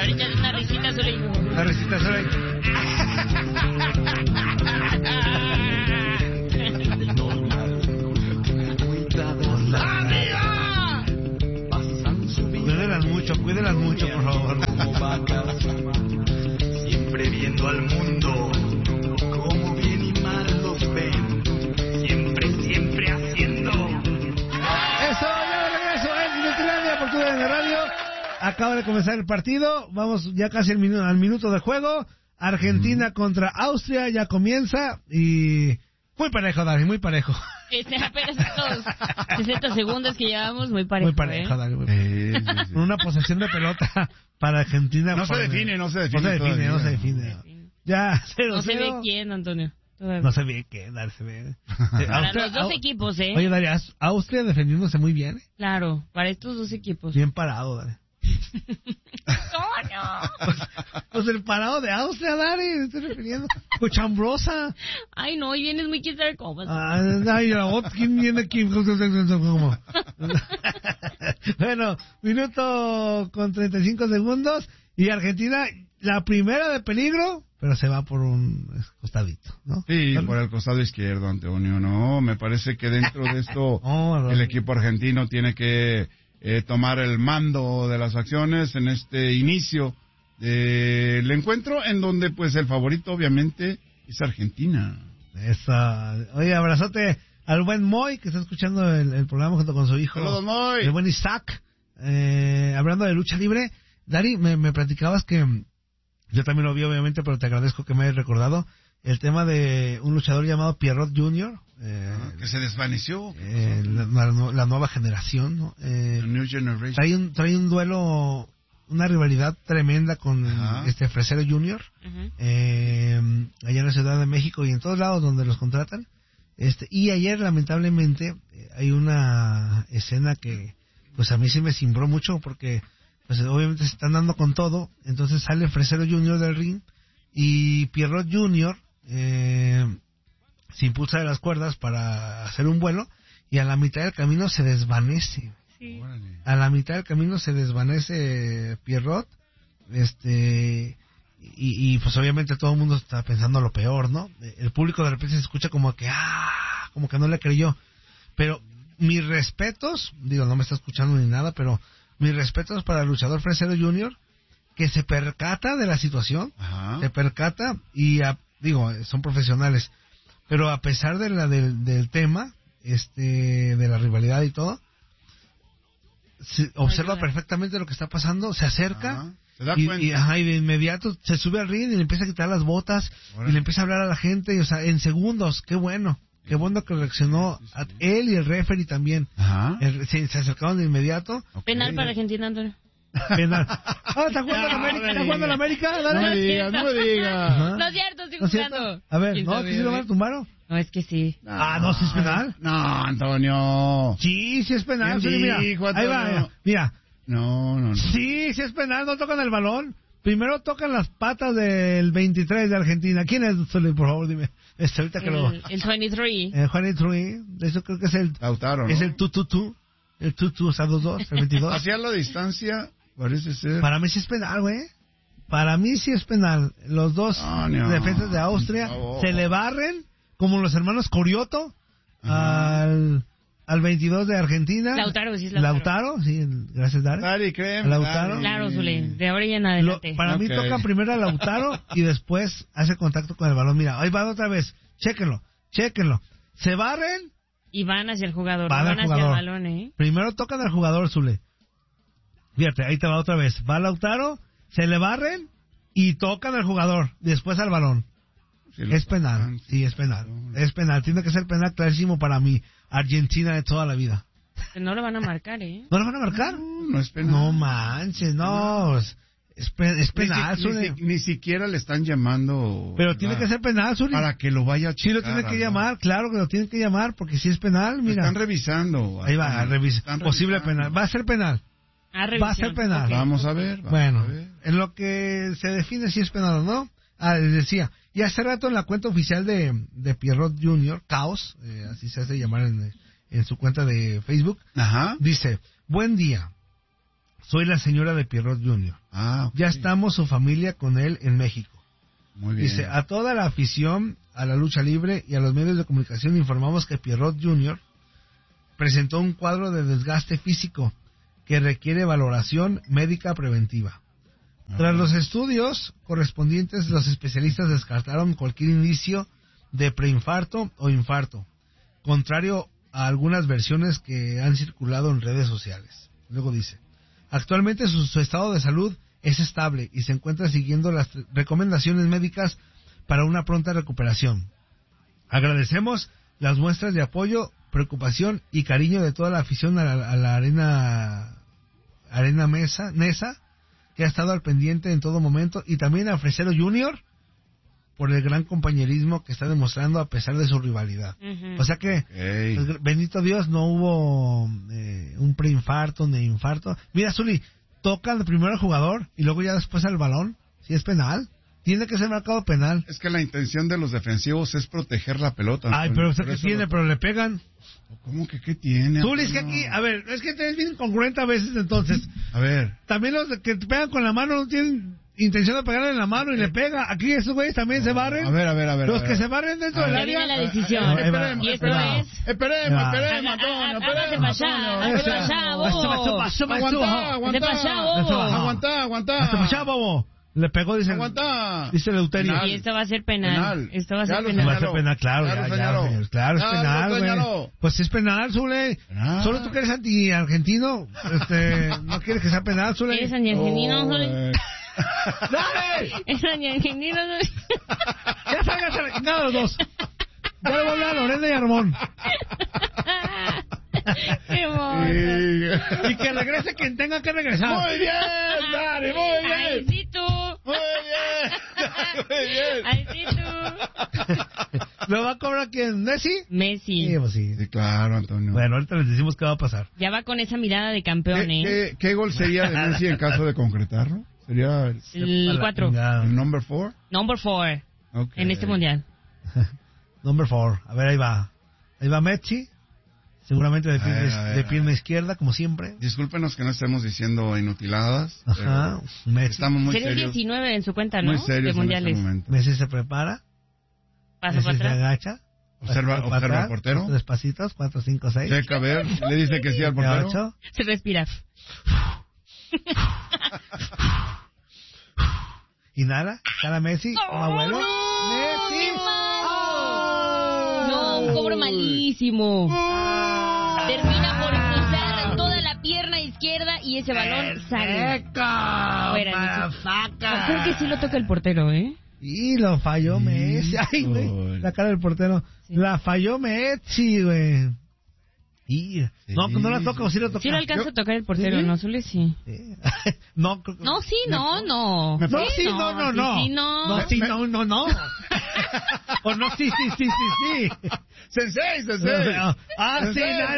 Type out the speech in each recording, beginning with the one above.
Ahorita es una risita, Zuli. Una risita, Zuli. Cuídenlas mucho, por favor. Siempre viendo al mundo, como bien y mal los ven. Siempre haciendo. Eso, ya de regreso en Nutlandia por TUDN Radio. Acaba de comenzar el partido. Vamos ya casi al minuto de juego. Argentina contra Austria ya comienza y muy parejo, Dani, muy parejo. Apenas estos 60 segundos que llevamos, muy parejo. Muy parejo, Dani. Muy parejo. Sí. Una posesión de pelota para Argentina. No se define. Ya, 0-0. No se ve quién, Antonio. No se ve quién, Dani, se ve. Para los dos equipos, ¿eh? Oye, Dani, Austria defendiéndose muy bien. Claro, para estos dos equipos. Bien parado, Dani. ¡Antonio! Pues el parado de Austria, Dani, me estoy refiriendo. Cochambrosa. Ay, no, y vienes muy quién sabe cómo. Ay, ¿quién viene aquí? ¿Cómo? Bueno, minuto con 35 segundos. Y Argentina, la primera de peligro, pero se va por un costadito, ¿no? Sí, por el costado izquierdo, Antonio. No, me parece que dentro de esto el equipo argentino tiene que tomar el mando de las acciones en este inicio del encuentro, en donde pues el favorito obviamente es Argentina. Oye, abrazote al buen Moy, que está escuchando el programa junto con su hijo. Saludos, Moy. El buen Isaac. Hablando de lucha libre, Dari, me platicabas que yo también lo vi obviamente, pero te agradezco que me hayas recordado el tema de un luchador llamado Pierrot Jr., que se desvaneció. La nueva generación, ¿no? New Generation. Trae un duelo, una rivalidad tremenda con Fresero Jr., allá en la Ciudad de México y en todos lados donde los contratan. Y ayer, lamentablemente, hay una escena que pues a mí sí me cimbró mucho, porque pues obviamente se están dando con todo. Entonces sale Fresero Jr. del ring y Pierrot Jr. Se impulsa de las cuerdas para hacer un vuelo, y a la mitad del camino se desvanece. Sí. A la mitad del camino se desvanece Pierrot, y pues obviamente todo el mundo está pensando lo peor, ¿no? El público de repente se escucha como que no le creyó. Pero mis respetos, no me está escuchando ni nada, pero mis respetos para el luchador Fresero Jr., que se percata de la situación, se percata y son profesionales, pero a pesar de del tema, de la rivalidad y todo, observa perfectamente lo que está pasando, se acerca, se da cuenta. Y de inmediato se sube al ring y le empieza a quitar las botas. Órale. Y le empieza a hablar a la gente, en segundos. Qué bueno que reaccionó él y el referee también. Se acercaron de inmediato. Okay. Penal para Argentina, Antonio. Penal. ¿Está jugando la América? No me digas. No es cierto, estoy jugando. A ver, ¿no? ¿Que sí lo van a tumbar? No, es que sí. No, ¿sí es penal? No, Antonio. Sí es penal. Mira, ahí va, mira. No. Sí es penal, no tocan el balón. Primero tocan las patas del 23 de Argentina. ¿Quién es, Soli, por favor, dime? Ahorita que el 23. El 23. Eso creo que es el... Lautaro, ¿no? Es el tu. El tutu, o sea, 2-2, el 22. Hacia la distancia, parece ser. Para mí sí es penal, güey. Para mí sí es penal. Los dos defensas de Austria se le barren, como los hermanos Corioto, al 22 de Argentina. Lautaro, sí es Lautaro, sí, gracias, Dari. Créeme. Lautaro. Claro, Zule, de ahora y en adelante. Para mí toca primero a Lautaro y después hace contacto con el balón. Mira, ahí va otra vez. Chéquenlo. Se barren. Y van hacia el jugador, van hacia el balón, ¿eh? Primero tocan al jugador, Zule. Fíjate, ahí te va otra vez. Va Lautaro, se le barren y tocan al jugador, después al balón. Sí, es penal, es penal. Es penal, tiene que ser penal clarísimo para mí. Argentina de toda la vida. No lo van a marcar, ¿eh? ¿No lo van a marcar? No es penal. No manches, no. Es penal, Zule. Ni siquiera le están llamando. Pero tiene que ser penal, Zule. Para que lo vaya a checar. Sí, lo tiene que llamar, claro que lo tienen que llamar, porque si es penal, mira. Están revisando. Ahí va, posible penal. Va a ser penal. Va a ser penal. Okay. Vamos a ver. En lo que se define si es penal o no. Les decía, y hace rato en la cuenta oficial de Pierrot Jr., Caos, así se hace llamar en su cuenta de Facebook, dice: buen día. Soy la señora de Pierrot Jr. Okay. Ya estamos su familia con él en México. Muy bien. Dice, a toda la afición, a la lucha libre y a los medios de comunicación informamos que Pierrot Jr. presentó un cuadro de desgaste físico que requiere valoración médica preventiva. Tras los estudios correspondientes, los especialistas descartaron cualquier indicio de preinfarto o infarto, contrario a algunas versiones que han circulado en redes sociales. Luego dice, actualmente su estado de salud es estable y se encuentra siguiendo las recomendaciones médicas para una pronta recuperación. Agradecemos las muestras de apoyo, preocupación y cariño de toda la afición a la Arena Nesa, que ha estado al pendiente en todo momento, y también a Fresero Junior por el gran compañerismo que está demostrando a pesar de su rivalidad. O sea que, pues, bendito Dios, no hubo un preinfarto ni infarto. Mira, Zuli, toca primero al jugador y luego ya después al balón. Si es penal, tiene que ser marcado penal. Es que la intención de los defensivos es proteger la pelota. Ay, pero usted que tiene, pero le pegan. ¿Cómo que qué tiene? Zuli, es que aquí, a ver, es que es bien incongruente a veces, entonces. A ver. También los que te pegan con la mano no tienen intención de pegarle en la mano y le pega. Aquí esos güeyes también se barren. A ver. Los que se barren dentro del Ya área. viene la decisión. Esperemos, Y esto es... Esperemos, Antonio. Hágase para allá, hágase para allá, bobo. Hágase para allá, bobo. Aguantá. Hasta para allá, bobo. Le pegó, dice. Aguantá. Dice Leuterio. Y esto va a ser penal. Esto va a ser Va a penal. ser penal, claro. Señor. Claro, es penal, güey. Pues es penal, Zule. Solo tú que eres anti-argentino, no quieres que sea penal, Zule. ¿Eres anti-argentino, Zule? ¡Dale! ¿Eres anti-argentino, Zule? Ya salgas a la chingada los dos. Ya le voy a hablar a Lorena y Armón. ¡Qué mono! Y que regrese quien tenga que regresar. Muy bien, Dani, muy bien. ¡Ay, sí tú! Muy bien. ¡Ay, sí tú! ¿Lo va a cobrar quién? ¿Messi? Messi. Sí, pues sí. Sí, claro, Antonio. Bueno, ahorita les decimos qué va a pasar. Ya va con esa mirada de campeón, ¿eh? ¿Qué gol sería de Messi en caso de concretarlo? ¿Sería El 4. el number 4? Number 4. Okay. En este mundial. Number 4. A ver, ahí va. Ahí va Messi. Seguramente de pierna izquierda, como siempre. Discúlpenos que no estemos diciendo inutiladas. Ajá. Messi. Estamos muy Sería el serios. 19 en su cuenta, ¿no? Muy serios de mundiales. en este momento. Messi se prepara. Pasa Messi para se atrás. agacha. Observa al portero. 3 pasitos, 4, 5, 6. Checa, a ver. Le dice que sí al portero. 8. Se respira. Inhala. Inhala Messi. Como abuelo. Messi. No, un cobro malísimo. Termina por cruzar toda la pierna izquierda y ese balón sale. Fuera. Creo que sí lo toca el portero, ¿eh? Y lo falló Messi. Ay, güey. La cara del portero. Sí. La falló Messi, güey. Y no la toca o sí lo toca. Sí lo alcanza a tocar el portero, ¿sí? No, Zule sí. No, sí, no. No, sí, no. No, sí, no. O no, sí. Sensei. Sí,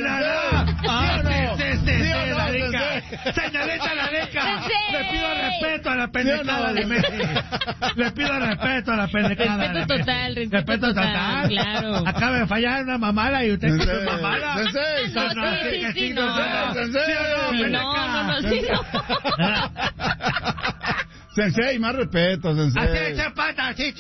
la rica. Señorita la rica. Le pido respeto a la pendejada de Messi. Le pido respeto a la pendejada. Respeto total. Claro. Acaba de fallar una mamada y usted con su mamada. Sensei. Sensei, más respeto, Sensei. Así se pata, sí,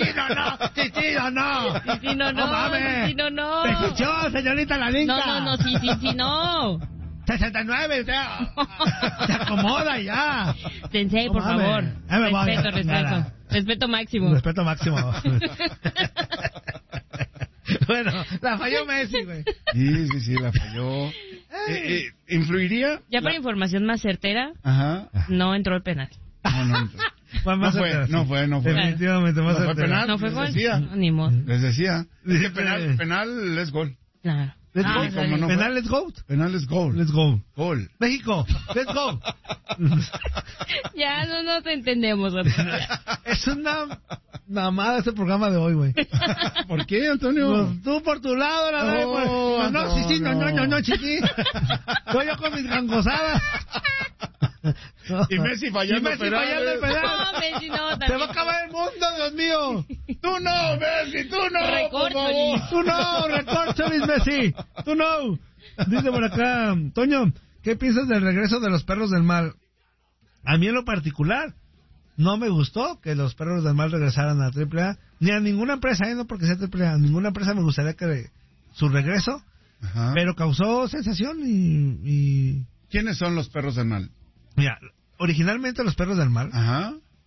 no. No mames. No. ¿Te escuchó, señorita la linda? No, sí, no. 69, usted se acomoda ya. Sensei, por favor. Respeto. Respeto máximo. Respeto máximo. Bueno, la falló Messi, güey. Sí, la falló. ¿Influiría? Ya para información más certera, ajá, no entró el penal. No entró. No fue. Definitivamente más certera. penal. No fue gol. Ni modo. Les decía. Es que penal es gol. Claro. Penal, let's go. Penal es gol. Let's go. Gol. México, let's go. Ya no nos entendemos. Es una mamada este programa de hoy, güey. ¿Por qué, Antonio? Pues tú por tu lado, la verdad. No, chiqui. Estoy yo con mis gangosadas. Y Messi fallando el penal. No, Messi no. También. Se va a acabar el mundo, Dios mío. Tú no, Messi, tú no. Recorcholis. Tú no, recorcholis, Messi. Tú no. Dice por acá, Toño, ¿qué piensas del regreso de los perros del mal? A mí en lo particular, no me gustó que los Perros del Mal regresaran a AAA, ni a ninguna empresa, no porque sea AAA, a ninguna empresa me gustaría que su regreso, pero causó sensación y... ¿Quiénes son los Perros del Mal? Mira, originalmente los Perros del Mal